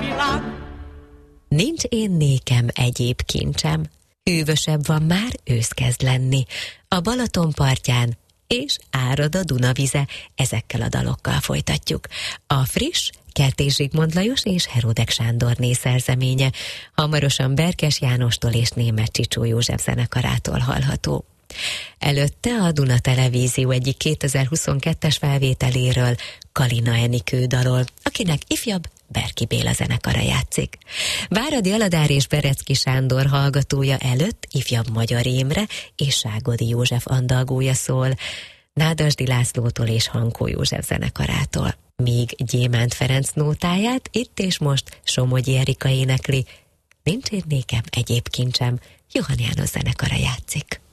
Nincs én nékem egyéb kincsem, hűvösebb van már, ősz kezd lenni. A Balaton partján és árad a Duna vize, ezekkel a dalokkal folytatjuk. A friss Kertész Zsigmond Lajos és Heródek Sándorné szerzeménye, hamarosan Berkes Jánostól és Németh Csicsó József zenekarától hallható. Előtte a Duna Televízió egyik 2022-es felvételéről Kalina Enikő dalol, akinek ifjabb Berki Béla zenekara játszik. Váradi Aladár és Berecki Sándor hallgatója előtt ifjabb Magyar Émre és Ságodi József andalgója szól, Nádasdy Lászlótól és Hankó József zenekarától. Míg Gyémánt Ferenc nótáját itt és most Somogyi Erika énekli, nincs én nékem egyéb kincsem, Johann János zenekara játszik.